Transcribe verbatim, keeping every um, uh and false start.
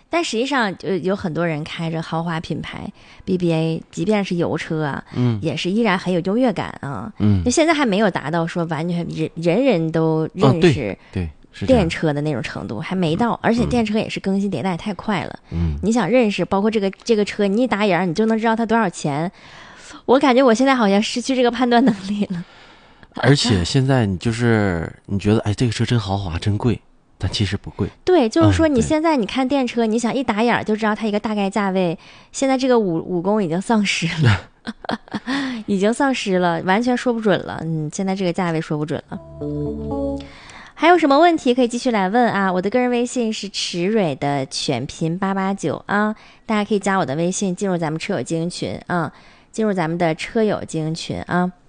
但实际上就有很多人开着豪华品牌 B B A， 即便是油车啊，嗯，也是依然很有优越感啊。嗯，就现在还没有达到说完全人人人都认识、 哦、对, 对电车的那种程度，还没到。而且电车也是更新迭代太快了。嗯，你想认识，包括这个这个车，你一打眼你就能知道它多少钱。我感觉我现在好像失去这个判断能力了。 而且现在你就是你觉得哎这个车真豪华真贵，但其实不贵。 对，就是说你现在你看电车，嗯、你想一打眼就知道它一个大概价位。现在这个武武功已经丧失了，已经丧失了，完全说不准了。嗯，现在这个价位说不准了。还有什么问题可以继续来问啊？我的个人微信是池蕊的全拼八八九啊，大家可以加我的微信进入咱们车友精英群啊，进入咱们的车友精英群啊。